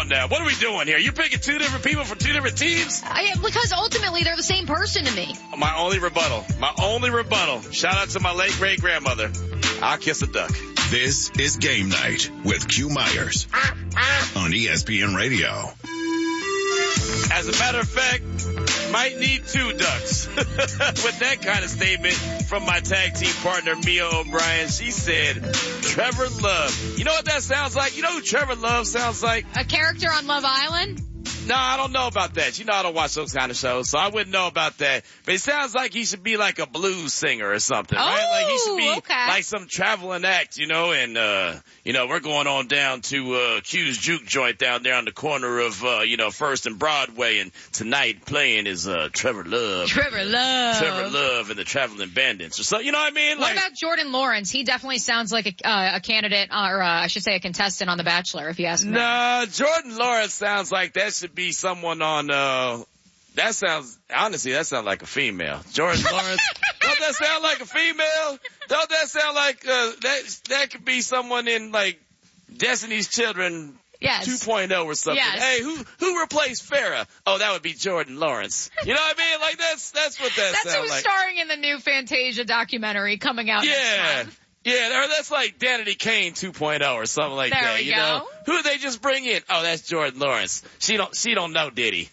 now. What are we doing here? You're picking two different people for two different teams? Because ultimately they're the same person to me. My only rebuttal. Shout out to my late great grandmother. I'll kiss a duck. This is Game Night with Q Myers on ESPN Radio. As a matter of fact, might need two ducks. With that kind of statement from my tag team partner, Mia O'Brien, she said, Trevor Love. You know what that sounds like? You know who Trevor Love sounds like? A character on Love Island? No, I don't know about that. You know I don't watch those kind of shows, so I wouldn't know about that. But it sounds like he should be like a blues singer or something, right? Like he should be like some traveling act, and, we're going on down to Q's Juke Joint down there on the corner of, First and Broadway, and tonight playing is Trevor Love. Trevor Love and the Traveling Bandits. Or so, you know what I mean? What about Jordan Lawrence? He definitely sounds like a candidate, or I should say a contestant on The Bachelor, if you ask me. No, Jordan Lawrence sounds like that should be someone on, that sounds like a female. Jordan Lawrence, don't that sound like a female? Don't that sound like, that could be someone in like Destiny's Children 2.0 or something. Yes. Hey, who replaced Farrah? Oh, that would be Jordan Lawrence. You know what I mean? Like that's what that sounds like. That's who's starring in the new Fantasia documentary coming out next month. Yeah, or that's like Danity Kane 2.0 or something like there that. We you go. know, who did they just bring in? Oh, that's Jordan Lawrence. She don't know Diddy.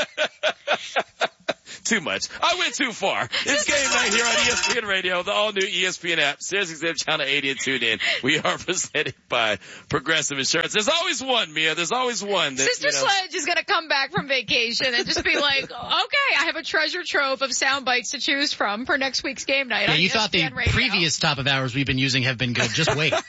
Too much. I went too far. It's Game Night here on ESPN Radio, the all new ESPN app, SiriusXM Channel 80 and tune in. We are presented by Progressive Insurance. There's always one, Mia. There's always one. Sister Sledge is going to come back from vacation and just be like, okay, I have a treasure trove of sound bites to choose from for next week's Game Night. Yeah, you thought the previous top of hours we've been using have been good. Just wait.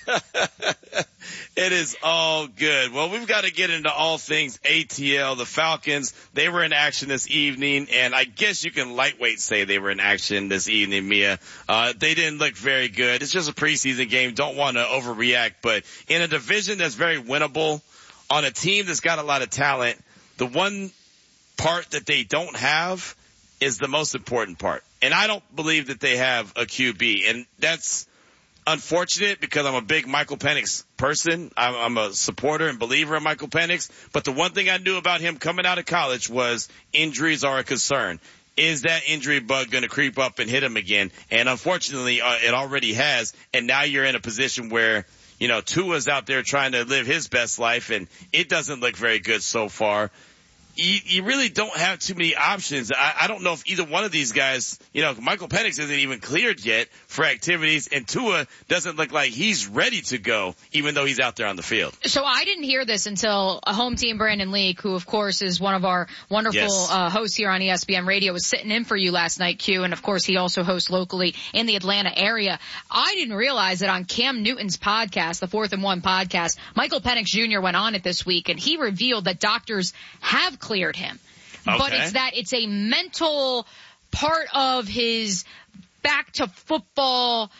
It is all good. Well, we've got to get into all things ATL. The Falcons, they were in action this evening, and I guess you can lightweight say they were in action this evening, Mia. They didn't look very good. It's just a preseason game. Don't want to overreact, but in a division that's very winnable, on a team that's got a lot of talent, the one part that they don't have is the most important part. And I don't believe that they have a QB, and that's unfortunate because I'm a big Michael Penix person. I'm a supporter and believer in Michael Penix. But the one thing I knew about him coming out of college was injuries are a concern. Is that injury bug going to creep up and hit him again? And unfortunately, it already has. And now you're in a position where, Tua's out there trying to live his best life, and it doesn't look very good so far. You really don't have too many options. I don't know if either one of these guys, Michael Penix isn't even cleared yet for activities, and Tua doesn't look like he's ready to go, even though he's out there on the field. So I didn't hear this until a home team, Brandon Leak, who of course is one of our wonderful hosts here on ESPN Radio, was sitting in for you last night, Q, and of course he also hosts locally in the Atlanta area. I didn't realize that on Cam Newton's podcast, the 4th and 1 podcast, Michael Penix Jr. went on it this week, and he revealed that doctors have cleared him. Okay. But it's a mental part of his back to football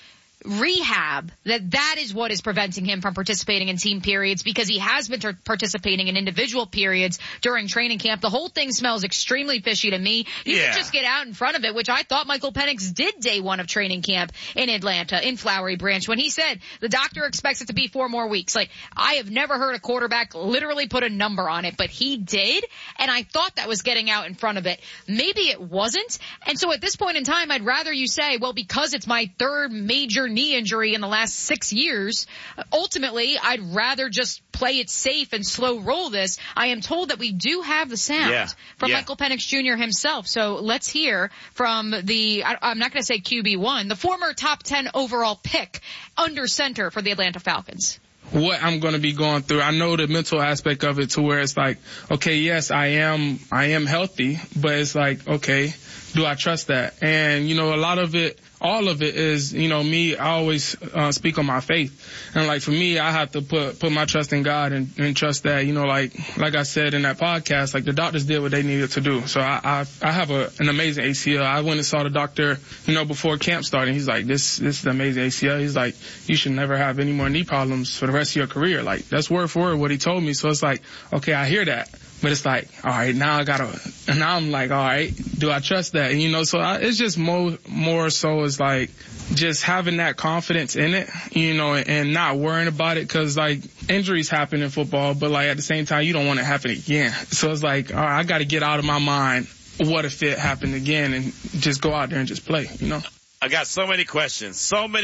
rehab that is what is preventing him from participating in team periods, because he has been participating in individual periods during training camp. The whole thing smells extremely fishy to me. You can just get out in front of it, which I thought Michael Penix did day one of training camp in Atlanta, in Flowery Branch, when he said the doctor expects it to be 4 more weeks. Like, I have never heard a quarterback literally put a number on it, but he did, and I thought that was getting out in front of it. Maybe it wasn't, and so at this point in time, I'd rather you say, well, because it's my 3rd major knee injury in the last 6 years, ultimately I'd rather just play it safe and slow roll this. I am told that we do have the sound from Michael Penix Jr. himself. So let's hear from I'm not going to say QB1, the former top 10 overall pick under center for the Atlanta Falcons. What I'm going to be going through. I know the mental aspect of it, to where it's like, okay, yes, I am healthy, but it's like, okay, do I trust that? And, a lot of it, all of it is, me, I always speak on my faith. And like for me, I have to put my trust in God and trust that, like I said in that podcast, like the doctors did what they needed to do. So I have an amazing ACL. I went and saw the doctor, before camp started. He's like, this is the amazing ACL. He's like, you should never have any more knee problems for the rest of your career. Like, that's word for word what he told me. So it's like, okay, I hear that. But it's like, all right, now I'm like, all right, do I trust that? And, you know, so it's just more so is like just having that confidence in it, you know, and not worrying about it, because like injuries happen in football, but like at the same time, you don't want it to happen again. So it's like, all right, I got to get out of my mind, what if it happened again, and just go out there and just play, you know? I got so many questions,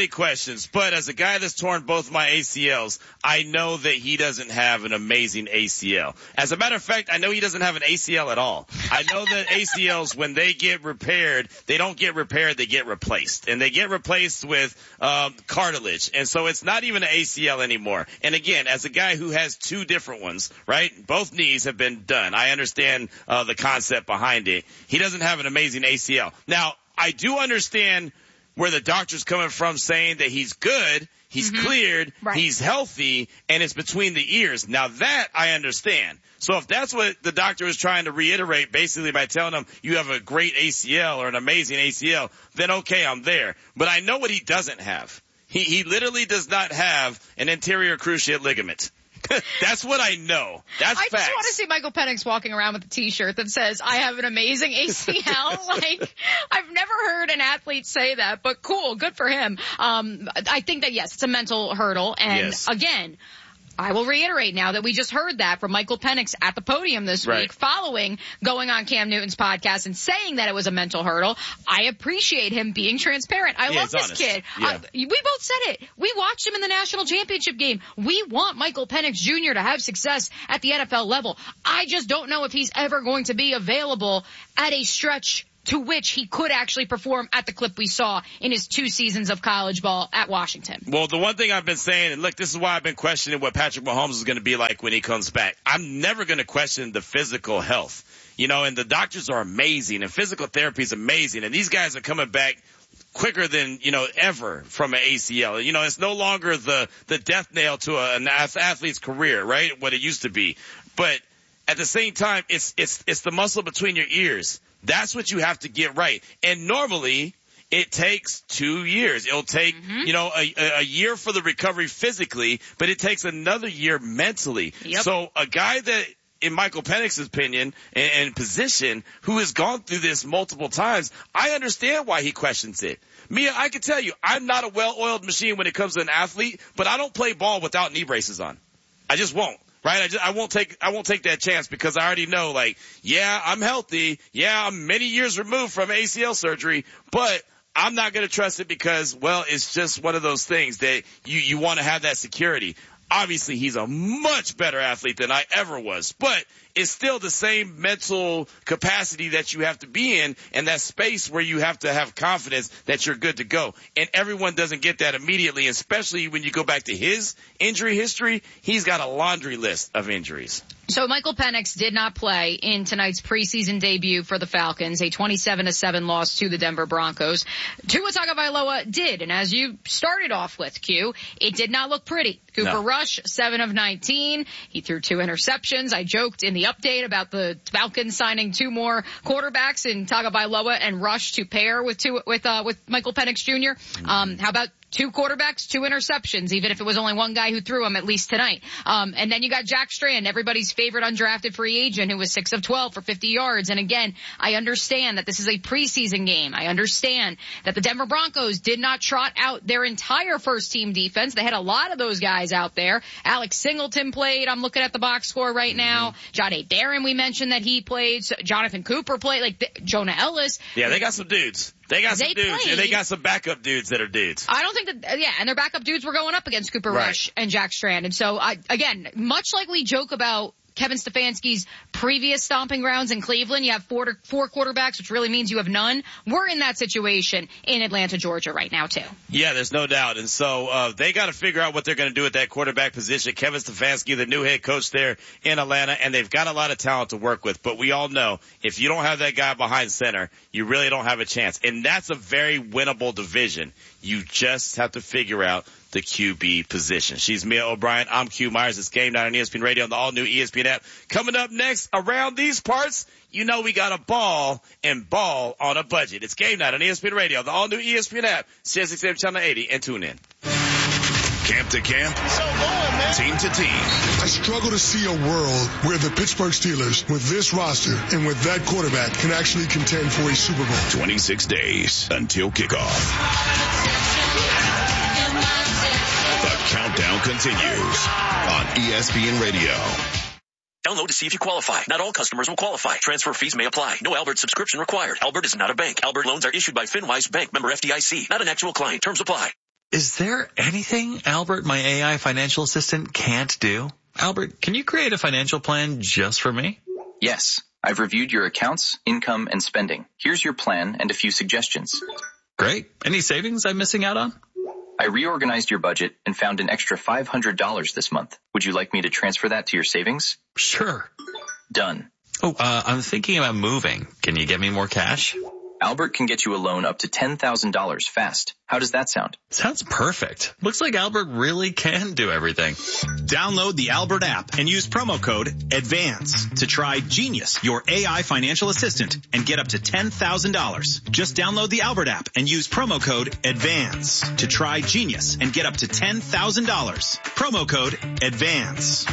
but as a guy that's torn both my ACLs, I know that he doesn't have an amazing ACL. As a matter of fact, I know he doesn't have an ACL at all. I know that ACLs, when they get repaired, they don't get repaired, they get replaced. And they get replaced with cartilage. And so it's not even an ACL anymore. And again, as a guy who has two different ones, right? Both knees have been done. I understand the concept behind it. He doesn't have an amazing ACL. Now, I do understand where the doctor's coming from saying that he's good, he's cleared, right, he's healthy, and it's between the ears. Now that I understand. So if that's what the doctor is trying to reiterate basically by telling him you have a great ACL or an amazing ACL, then okay, I'm there. But I know what he doesn't have. He literally does not have an anterior cruciate ligament. That's what I know. That's facts. I just want to see Michael Penix walking around with a T-shirt that says, I have an amazing ACL. Like, I've never heard an athlete say that, but cool. Good for him. I think that, yes, it's a mental hurdle. And again, I will reiterate now that we just heard that from Michael Penix at the podium this week, following going on Cam Newton's podcast and saying that it was a mental hurdle. I appreciate him being transparent. I love this kid. Yeah. We both said it. We watched him in the national championship game. We want Michael Penix Jr. to have success at the NFL level. I just don't know if he's ever going to be available at a stretch to which he could actually perform at the clip we saw in his 2 seasons of college ball at Washington. Well, the one thing I've been saying, and look, this is why I've been questioning what Patrick Mahomes is going to be like when he comes back. I'm never going to question the physical health. You know, and the doctors are amazing, and physical therapy is amazing, and these guys are coming back quicker than, you know, ever from an ACL. You know, it's no longer the death nail to an athlete's career, right? What it used to be. But at the same time, it's the muscle between your ears. That's what you have to get right. And normally it takes 2 years. It'll take, you know, a year for the recovery physically, but it takes another year mentally. Yep. So a guy that, in Michael Penix's opinion and position, who has gone through this multiple times, I understand why he questions it. Mia, I can tell you, I'm not a well-oiled machine when it comes to an athlete, but I don't play ball without knee braces on. I just won't. Right? I won't take that chance, because I already know, like, yeah, I'm healthy. Yeah, I'm many years removed from ACL surgery, but I'm not going to trust it because, well, it's just one of those things that you want to have that security. Obviously, he's a much better athlete than I ever was, but it's still the same mental capacity that you have to be in, and that space where you have to have confidence that you're good to go. And everyone doesn't get that immediately, especially when you go back to his injury history. He's got a laundry list of injuries. So Michael Penix did not play in tonight's preseason debut for the Falcons, a 27-7 loss to the Denver Broncos. Tua Tagovailoa did, and as you started off with, Q, it did not look pretty. Cooper Rush, 7 of 19. He threw 2 interceptions. I joked in the update about the Falcons signing 2 more quarterbacks in Tagovailoa and Rush to pair with Michael Penix Jr. How about 2 quarterbacks, 2 interceptions, even if it was only one guy who threw them, at least tonight. And then you got Jack Strand, everybody's favorite undrafted free agent, who was 6 of 12 for 50 yards. And again, I understand that this is a preseason game. I understand that the Denver Broncos did not trot out their entire first team defense. They had a lot of those guys out there. Alex Singleton played. I'm looking at the box score right now. John A. Darren, we mentioned that he played. Jonathan Cooper played, like Jonah Ellis. Yeah, they got some dudes. They got some dudes, and they got some backup dudes that are dudes. I don't think that, and their backup dudes were going up against Cooper Rush and Jack Strand. And so, again, much like we joke about Kevin Stefanski's previous stomping grounds in Cleveland, you have 4 quarterbacks, which really means you have none. We're in that situation in Atlanta, Georgia right now, too. Yeah, there's no doubt. And so they got to figure out what they're going to do at that quarterback position. Kevin Stefanski, the new head coach there in Atlanta, and they've got a lot of talent to work with. But we all know if you don't have that guy behind center, you really don't have a chance. And that's a very winnable division. You just have to figure out the QB position. She's Mia O'Brien. I'm Q Myers. It's Game Night on ESPN Radio on the all-new ESPN app. Coming up next, around these parts, you know we got a ball and ball on a budget. It's Game Night on ESPN Radio, the all-new ESPN app, CSXM Channel 80, and tune in. Camp to camp, team to team. I struggle to see a world where the Pittsburgh Steelers, with this roster and with that quarterback, can actually contend for a Super Bowl. 26 days until kickoff. The countdown continues on ESPN Radio. Download to see if you qualify. Not all customers will qualify. Transfer fees may apply. No Albert subscription required. Albert is not a bank. Albert loans are issued by FinWise Bank, member FDIC. Not an actual client. Terms apply. Is there anything Albert, my AI financial assistant, can't do? Albert, can you create a financial plan just for me? Yes. I've reviewed your accounts, income, and spending. Here's your plan and a few suggestions. Great. Any savings I'm missing out on? I reorganized your budget and found an extra $500 this month. Would you like me to transfer that to your savings? Sure. Done. Oh, I'm thinking about moving. Can you get me more cash? Albert can get you a loan up to $10,000 fast. How does that sound? Sounds perfect. Looks like Albert really can do everything. Download the Albert app and use promo code ADVANCE to try Genius, your AI financial assistant, and get up to $10,000. Just download the Albert app and use promo code ADVANCE to try Genius and get up to $10,000. Promo code ADVANCE.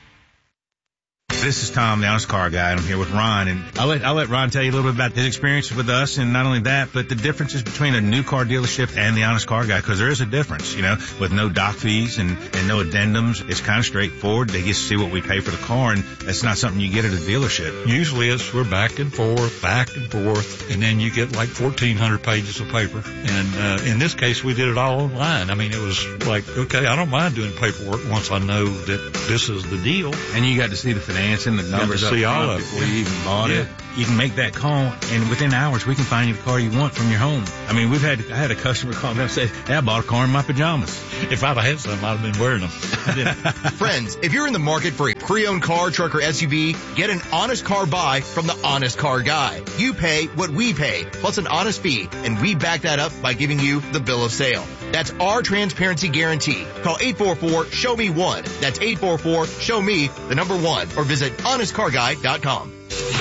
This is Tom, the Honest Car Guy, and I'm here with Ron. And I'll let Ron tell you a little bit about his experience with us, and not only that, but the differences between a new car dealership and the Honest Car Guy, because there is a difference, you know, with no doc fees and no addendums. It's kind of straightforward. They get to see what we pay for the car, and that's not something you get at a dealership. Usually we're back and forth, and then you get like 1,400 pages of paper. And in this case, we did it all online. I mean, it was like, okay, I don't mind doing paperwork once I know that this is the deal. And you got to see the financing, the numbers up front before you even bought it. You can make that call, and within hours, we can find you the car you want from your home. I mean, I had a customer call me up and say, hey, I bought a car in my pajamas. If I'd have had some, I'd have been wearing them. Friends, if you're in the market for a pre-owned car, truck, or SUV, get an honest car buy from the Honest Car Guy. You pay what we pay, plus an honest fee, and we back that up by giving you the bill of sale. That's our transparency guarantee. Call 844-SHOW-ME-1. That's 844-SHOW-ME, the number 1, or visit honestcarguy.com.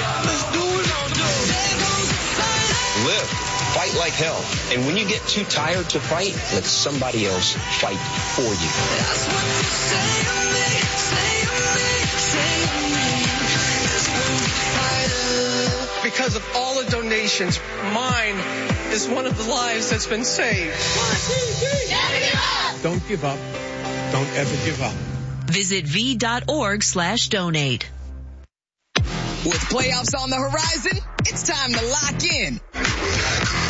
Live. Fight like hell. And when you get too tired to fight, let somebody else fight for you. That's what you say to me. Because of all the donations, mine is one of the lives that's been saved. 1, 2, 3. Never give up. Don't give up. Don't ever give up. Visit v.org/donate. With playoffs on the horizon, it's time to lock in.